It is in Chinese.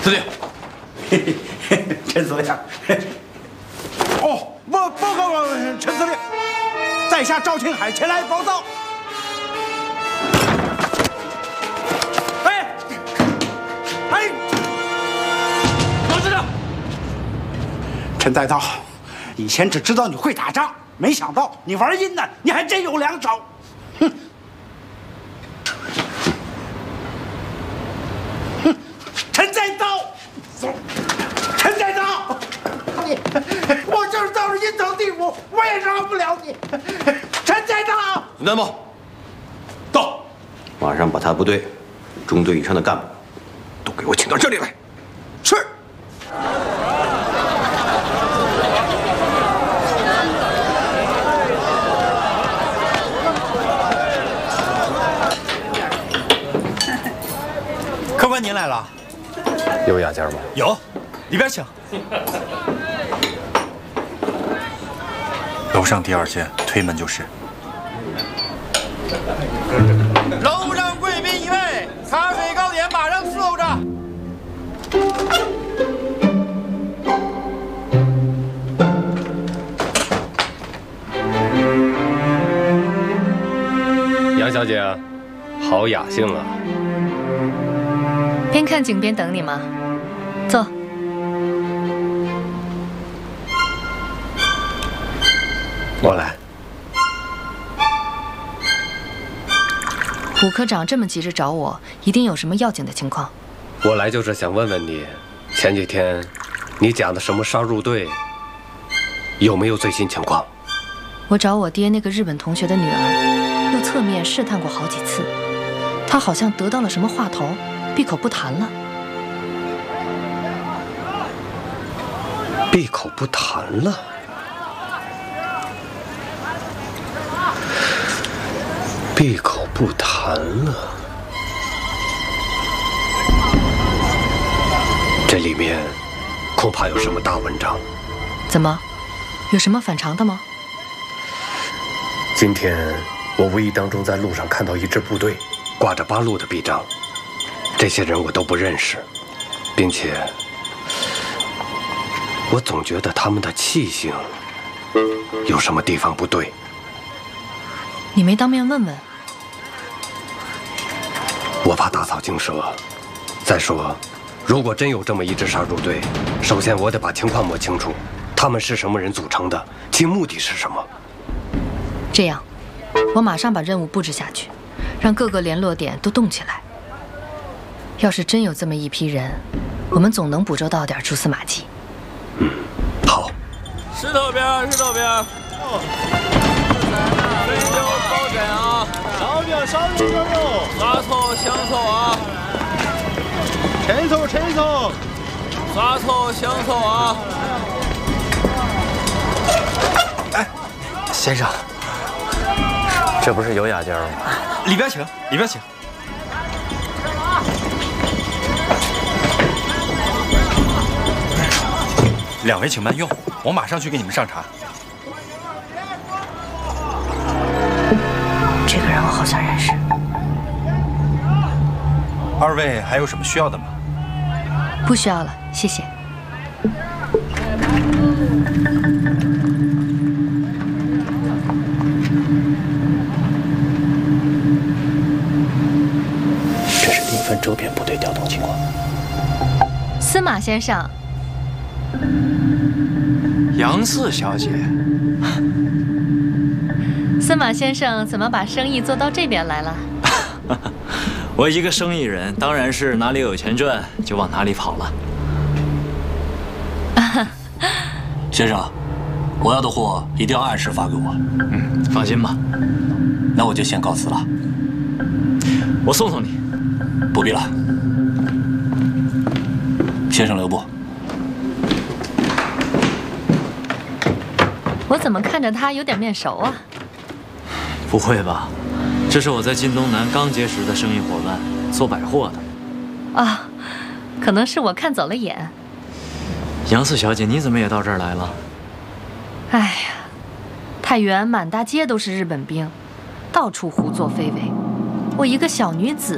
司令， 陈司令。哦，报告陈司令，在下赵青海前来报道。哎， 老师长， 陈再道，以前只知道你会打仗，没想到你玩阴呢，你还真有两手。哼！哼！陈再道，陈再道，我就是到了阴曹地府，我也饶不了你。陈再道， 林担保，到，马上把他部队中队以上的干部都给我请到这里来。 是。 客官，您来了。 有雅间吗？ 有，里边请。楼上第2间，推门就是。 楼上贵宾一位，茶水糕点马上伺候着。 杨小姐，好雅兴啊！ 边看景边等你吗？坐。 我来。 武科长这么急着找我，一定有什么要紧的情况。 我来就是想问问你，前几天你讲的什么杀入队，有没有最新情况？ 我找我爹那个日本同学的女儿，又侧面试探过好几次，她好像得到了什么话头，闭口不谈了。 闭口不谈了？闭口不谈了？这里面恐怕有什么大文章。 怎么？有什么反常的吗？ 今天我无意当中在路上看到一支部队，挂着8路的臂章，这些人我都不认识，并且我总觉得他们的气性有什么地方不对。 你没当面问问？ 我怕打草惊蛇。再说，如果真有这么一支杀入队，首先我得把情况摸清楚，他们是什么人组成的，其目的是什么。 这样，我马上把任务布置下去，让各个联络点都动起来。要是真有这么一批人，我们总能捕捉到点蛛丝马迹。 好。 石头边，石头边。水酒包枕啊，烧饼烧鱼烧肉，啥凑香凑啊，陈凑陈凑，啥凑香凑啊。 哎，先生。 这不是有雅间吗？ 里边请，里边请。2位请慢用，我马上去给你们上茶。 这个人我好像认识。 2位还有什么需要的吗？ 不需要了，谢谢。 分周边部队调动情况。 司马先生， 杨四小姐， 司马先生怎么把生意做到这边来了？ 我一个生意人，当然是哪里有钱赚就往哪里跑了。 先生，我要的货一定要按时发给我。 放心吧。 那我就先告辞了。 我送送你。 不必了，先生留步。 我怎么看着他有点面熟啊？ 不会吧？这是我在晋东南刚结识的生意伙伴，做百货的。 啊，可能是我看走了眼。 杨四小姐，你怎么也到这儿来了？ 哎呀，太原满大街都是日本兵，到处胡作非为。我一个小女子。